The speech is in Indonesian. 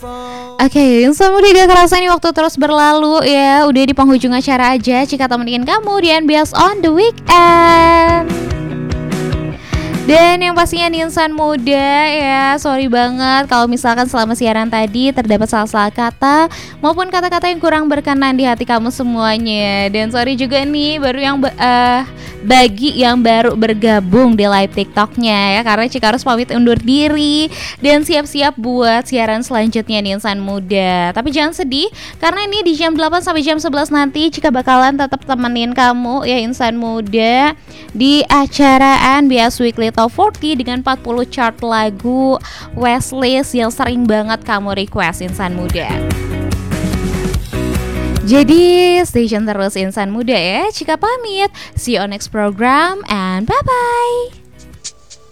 Oke, insan muda gak kerasa nih waktu terus berlalu ya. Udah di penghujung acara aja. Cika temenin kamu di NBS on the Weekend. Dan yang pastinya nih insan muda ya, sorry banget kalau misalkan selama siaran tadi terdapat salah-salah kata maupun kata-kata yang kurang berkenan di hati kamu semuanya. Dan sorry juga nih bagi yang baru bergabung di live TikToknya ya, karena Cika harus pamit undur diri dan siap-siap buat siaran selanjutnya nih insan muda. Tapi jangan sedih karena ini di jam 8 sampai jam 11 nanti Cika bakalan tetap temenin kamu ya insan muda di acara NBS Weekly Top 40 dengan 40 chart lagu Westlist yang sering banget kamu request insan muda. Jadi stay tune terus insan muda ya. Cika pamit. See you on next program and bye bye.